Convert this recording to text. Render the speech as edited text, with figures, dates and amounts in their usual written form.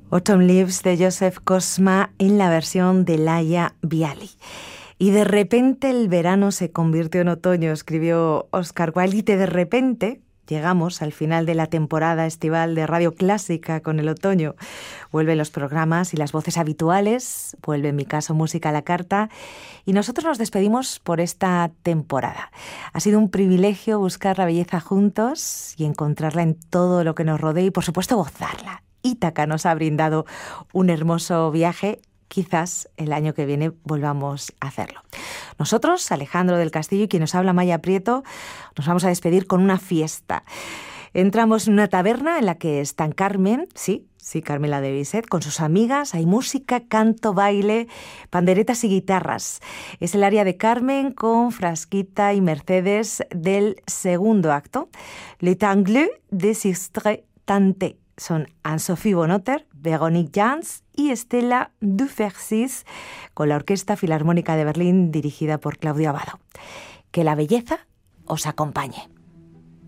Autumn Leaves de Joseph Cosma en la versión de Laia Viali. Y de repente el verano se convirtió en otoño, escribió Oscar Wilde, y de repente llegamos al final de la temporada estival de Radio Clásica con el otoño. Vuelven los programas y las voces habituales, vuelve en mi caso Música a la Carta, y nosotros nos despedimos por esta temporada. Ha sido un privilegio buscar la belleza juntos y encontrarla en todo lo que nos rodea y por supuesto gozarla. Ítaca nos ha brindado un hermoso viaje. Quizás el año que viene volvamos a hacerlo. Nosotros, Alejandro del Castillo y quien nos habla, Maya Prieto, nos vamos a despedir con una fiesta. Entramos en una taberna en la que están Carmen, sí, Carmela de Bizet, con sus amigas. Hay música, canto, baile, panderetas y guitarras. Es el área de Carmen con Frasquita y Mercedes del segundo acto. Le Tangleux de Sistre Tante. Son Anne-Sophie Bonotter, Véronique Jans y Estela Dufersis, con la Orquesta Filarmónica de Berlín dirigida por Claudio Abbado. Que la belleza os acompañe.